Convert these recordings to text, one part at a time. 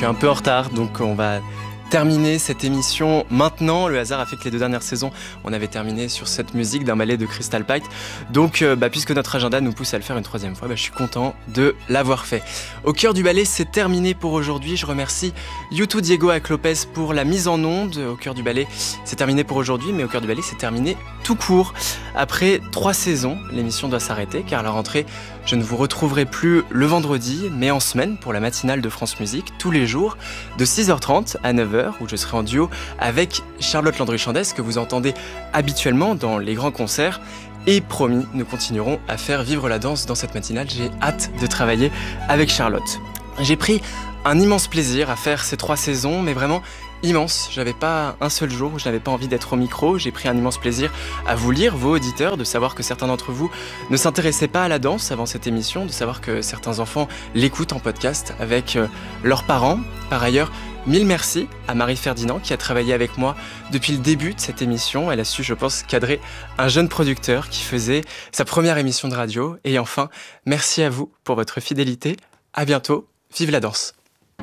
suis un peu en retard, donc on va terminer cette émission maintenant. Le hasard a fait que les 2 dernières saisons, on avait terminé sur cette musique d'un ballet de Crystal Pite. Donc, puisque notre agenda nous pousse à le faire une 3e fois, je suis content de l'avoir fait. Au cœur du ballet, c'est terminé pour aujourd'hui. Je remercie YouTube Diego avec Lopez pour la mise en onde. Au cœur du ballet, c'est terminé pour aujourd'hui, mais au cœur du ballet, c'est terminé tout court. Après 3 saisons, l'émission doit s'arrêter, car à la rentrée, je ne vous retrouverai plus le vendredi, mais en semaine pour la matinale de France Musique, tous les jours, de 6h30 à 9h, où je serai en duo avec Charlotte Landry-Chandès, que vous entendez habituellement dans les grands concerts. Et promis, nous continuerons à faire vivre la danse dans cette matinale. J'ai hâte de travailler avec Charlotte. J'ai pris un immense plaisir à faire ces 3 saisons, mais vraiment immense. J'avais pas un seul jour où je n'avais pas envie d'être au micro. J'ai pris un immense plaisir à vous lire, vos auditeurs, de savoir que certains d'entre vous ne s'intéressaient pas à la danse avant cette émission, de savoir que certains enfants l'écoutent en podcast avec leurs parents. Par ailleurs, 1000 merci à Marie Ferdinand qui a travaillé avec moi depuis le début de cette émission. Elle a su, je pense, cadrer un jeune producteur qui faisait sa première émission de radio. Et enfin, merci à vous pour votre fidélité. À bientôt. Vive la danse.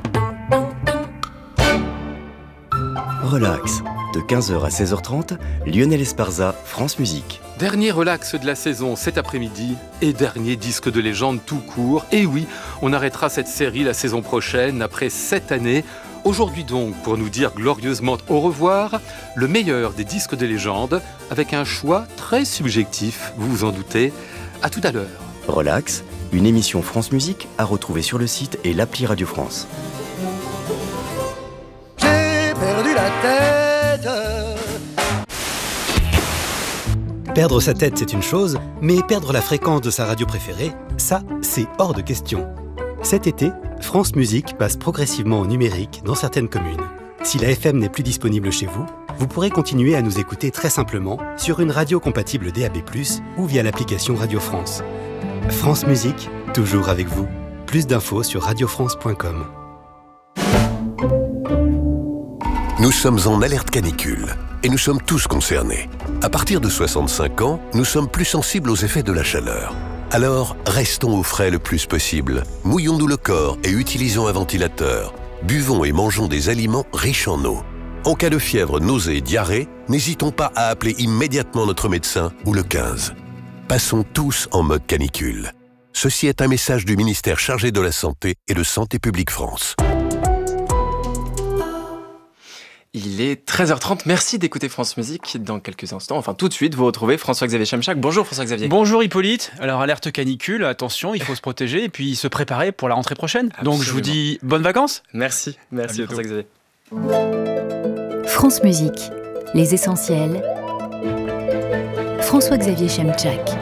Relax, de 15h à 16h30, Lionel Esparza, France Musique. Dernier relax de la saison cet après-midi et dernier disque de légende tout court. Et oui, on arrêtera cette série la saison prochaine après 7 années. Aujourd'hui donc, pour nous dire glorieusement au revoir, le meilleur des disques de légende avec un choix très subjectif, vous vous en doutez. À tout à l'heure. Relax, une émission France Musique à retrouver sur le site et l'appli Radio France. Perdu la tête. Perdre sa tête, c'est une chose, mais perdre la fréquence de sa radio préférée, ça, c'est hors de question. Cet été, France Musique passe progressivement au numérique dans certaines communes. Si la FM n'est plus disponible chez vous, vous pourrez continuer à nous écouter très simplement sur une radio compatible DAB+, ou via l'application Radio France. France Musique, toujours avec vous. Plus d'infos sur radiofrance.com. Nous sommes en alerte canicule et nous sommes tous concernés. À partir de 65 ans, nous sommes plus sensibles aux effets de la chaleur. Alors, restons au frais le plus possible. Mouillons-nous le corps et utilisons un ventilateur. Buvons et mangeons des aliments riches en eau. En cas de fièvre, nausées et diarrhée, n'hésitons pas à appeler immédiatement notre médecin ou le 15. Passons tous en mode canicule. Ceci est un message du ministère chargé de la Santé et de Santé publique France. Il est 13h30, merci d'écouter France Musique. Dans quelques instants, enfin tout de suite, vous retrouvez François-Xavier Chemchak. Bonjour François-Xavier. Bonjour Hippolyte. Alors alerte canicule, attention, il faut se protéger et puis se préparer pour la rentrée prochaine. Absolument. Donc je vous dis bonnes vacances. Merci François-Xavier. France Musique, les essentiels. François-Xavier Chemchak.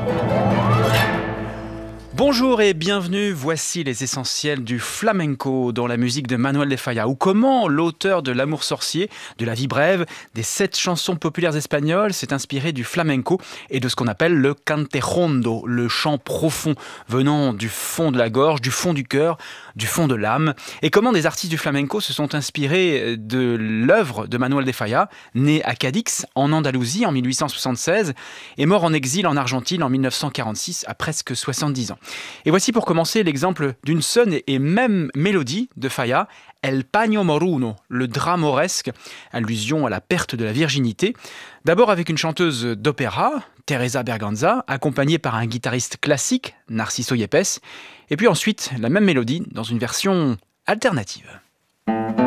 Bonjour et bienvenue, voici les essentiels du flamenco dans la musique de Manuel de Falla, ou comment l'auteur de L'Amour sorcier, de La vie brève, des 7 chansons populaires espagnoles s'est inspiré du flamenco et de ce qu'on appelle le cante hondo, le chant profond venant du fond de la gorge, du fond du cœur, du fond de l'âme, et comment des artistes du flamenco se sont inspirés de l'œuvre de Manuel de Falla, né à Cadix, en Andalousie en 1876, et mort en exil en Argentine en 1946 à presque 70 ans. Et voici pour commencer l'exemple d'une seule et même mélodie de Falla, El Paño Moruno, le drap mauresque, allusion à la perte de la virginité. D'abord avec une chanteuse d'opéra, Teresa Berganza, accompagnée par un guitariste classique, Narciso Yepes, et puis ensuite la même mélodie dans une version alternative.